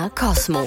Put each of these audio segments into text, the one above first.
MDR Cosmo.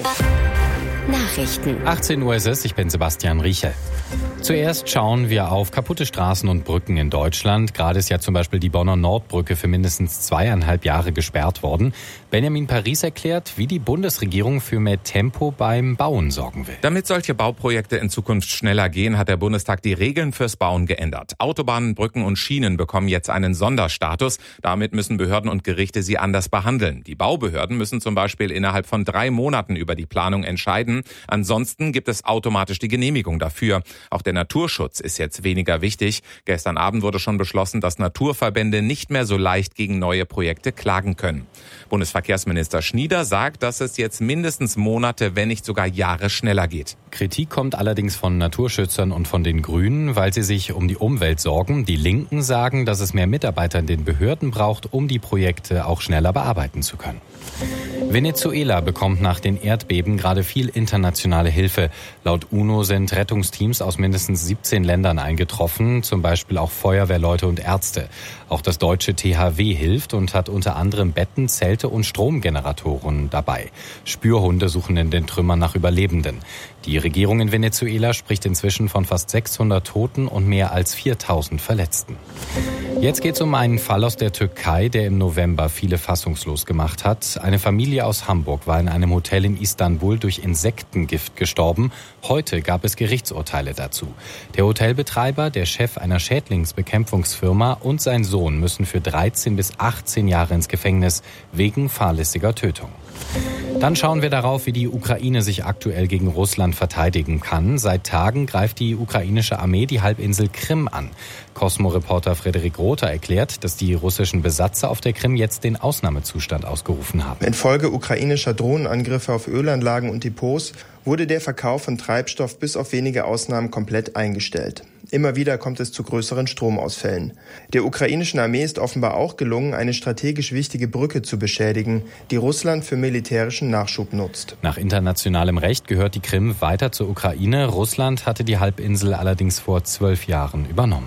Nachrichten. 18 Uhr ist es, ich bin Sebastian Rieche. Zuerst schauen wir auf kaputte Straßen und Brücken in Deutschland. Gerade ist ja zum Beispiel die Bonner Nordbrücke für mindestens 2,5 Jahre gesperrt worden. Benjamin Paris erklärt, wie die Bundesregierung für mehr Tempo beim Bauen sorgen will. Damit solche Bauprojekte in Zukunft schneller gehen, hat der Bundestag die Regeln fürs Bauen geändert. Autobahnen, Brücken und Schienen bekommen jetzt einen Sonderstatus. Damit müssen Behörden und Gerichte sie anders behandeln. Die Baubehörden müssen zum Beispiel innerhalb von 3 Monaten über die Planung entscheiden. Ansonsten gibt es automatisch die Genehmigung dafür. Auch der Naturschutz ist jetzt weniger wichtig. Gestern Abend wurde schon beschlossen, dass Naturverbände nicht mehr so leicht gegen neue Projekte klagen können. Bundesverkehrsminister Schnieder sagt, dass es jetzt mindestens Monate, wenn nicht sogar Jahre schneller geht. Kritik kommt allerdings von Naturschützern und von den Grünen, weil sie sich um die Umwelt sorgen. Die Linken sagen, dass es mehr Mitarbeiter in den Behörden braucht, um die Projekte auch schneller bearbeiten zu können. Venezuela bekommt nach den Erdbeben gerade viel internationale Hilfe. Laut UNO sind Rettungsteams aus mindestens 17 Ländern eingetroffen, zum Beispiel auch Feuerwehrleute und Ärzte. Auch das deutsche THW hilft und hat unter anderem Betten, Zelte und Stromgeneratoren dabei. Spürhunde suchen in den Trümmern nach Überlebenden. Die Regierung in Venezuela spricht inzwischen von fast 600 Toten und mehr als 4000 Verletzten. Jetzt geht es um einen Fall aus der Türkei, der im November viele fassungslos gemacht hat. Eine Familie aus Hamburg war in einem Hotel in Istanbul durch Insektengift gestorben. Heute gab es Gerichtsurteile dazu. Der Hotelbetreiber, der Chef einer Schädlingsbekämpfungsfirma und sein Sohn müssen für 13 bis 18 Jahre ins Gefängnis wegen fahrlässiger Tötung. Dann schauen wir darauf, wie die Ukraine sich aktuell gegen Russland verteidigen kann. Seit Tagen greift die ukrainische Armee die Halbinsel Krim an. Cosmo-Reporter Frederik Rother erklärt, dass die russischen Besatzer auf der Krim jetzt den Ausnahmezustand ausgerufen haben. Infolge ukrainischer Drohnenangriffe auf Ölanlagen und Depots wurde der Verkauf von Treibstoff bis auf wenige Ausnahmen komplett eingestellt. Immer wieder kommt es zu größeren Stromausfällen. Der ukrainischen Armee ist offenbar auch gelungen, eine strategisch wichtige Brücke zu beschädigen, die Russland für militärischen Nachschub nutzt. Nach internationalem Recht gehört die Krim weiter zur Ukraine. Russland hatte die Halbinsel allerdings vor 12 Jahren übernommen.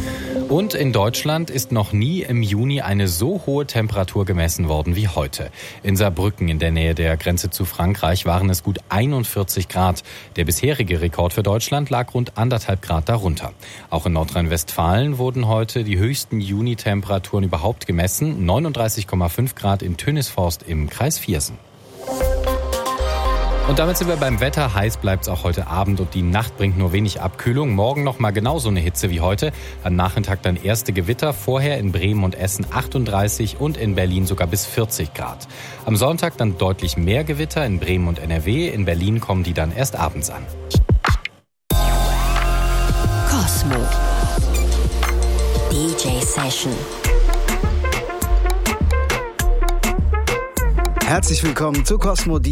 Und in Deutschland ist noch nie im Juni eine so hohe Temperatur gemessen worden wie heute. In Saarbrücken in der Nähe der Grenze zu Frankreich waren es gut 41 Grad. Der bisherige Rekord für Deutschland lag rund 1,5 Grad darunter. Auch in Nordrhein-Westfalen wurden heute die höchsten Juni-Temperaturen überhaupt gemessen. 39,5 Grad in Tönisforst im Kreis Viersen. Und damit sind wir beim Wetter. Heiß bleibt es auch heute Abend und die Nacht bringt nur wenig Abkühlung. Morgen noch mal genauso eine Hitze wie heute. Am Nachmittag dann erste Gewitter. Vorher in Bremen und Essen 38 und in Berlin sogar bis 40 Grad. Am Sonntag dann deutlich mehr Gewitter in Bremen und NRW. In Berlin kommen die dann erst abends an. Cosmo. DJ Session. Herzlich willkommen zu Cosmo.